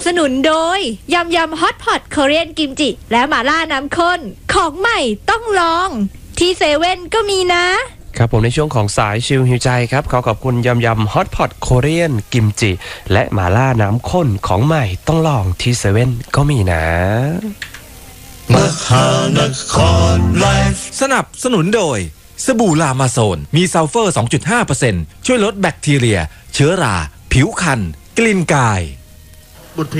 สนุนโดยยำฮอตพอตคอเรียนกิมจิและหม่าล่าน้ำข้นของใหม่ต้องลองที่เซเว่นก็มีนะครับผมในช่วงของสายชิลหิวใจครับขอบคุณยำฮอตพอตโคเรียนกิมจิและหม่าล่าน้ำข้นของใหม่ต้องลองที่เซเว่นก็มีนะมหานครไลฟ์สนับสนุนโดยสบู่ลามาโซนมีซัลเฟอร์ 2.5% ช่วยลดแบคทีเรียเชื้อราผิวคันกลิ่นกาย